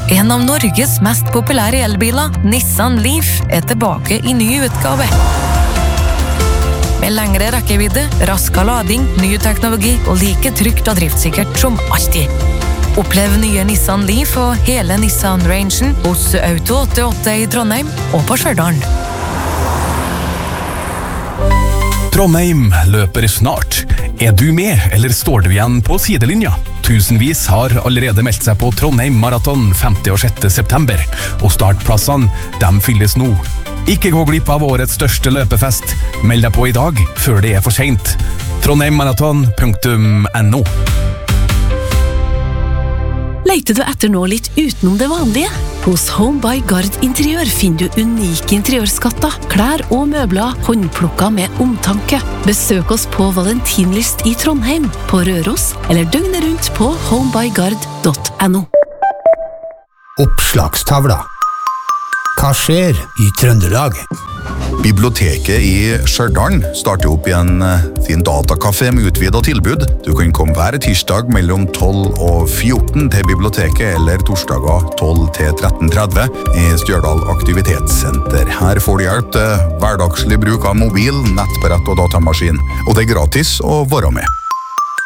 En av Norges mest populære elbiler, Nissan Leaf, tilbake i ny utgave. Med lengre rekkevidde, raskere lading, ny teknologi og like trygt og driftssikkert som alltid. Opplev nye Nissan Leaf og hele Nissan-rangen hos Auto 88 i Trondheim og på Stjørdal. Trondheim løper snart. Du med, eller står du igjen på sidelinja? Tusenvis har allerede meldt seg på Trondheim Marathon 5. og 6. september, og startplassene, de fylles nå. Ikke gå glipp av årets største løpefest. Meld deg på i dag, før det for sent. trondheimmarathon.no. Leiter du etter noe litt utenom det vanlige? Hos Home by Gard Interiør finner du unike interiørskatter, klær og møbler håndplukket med omtanke. Besøk oss på Valentinlyst i Trondheim, på Røros, eller døgnet rundt på homebygard.no. Oppslagstavla. Hva skjer i Trøndelag? Biblioteket i Stjørdal starter opp i en fin datakafé med utvidet tilbud. Du kan komme hver tirsdag mellom 12 og 14 til biblioteket, eller torsdager 12 til 13.30 i Stjørdal Aktivitetssenter. Her får du hjelp til hverdagslig bruk av mobil, nettbrett og datamaskin, og det er gratis å være med.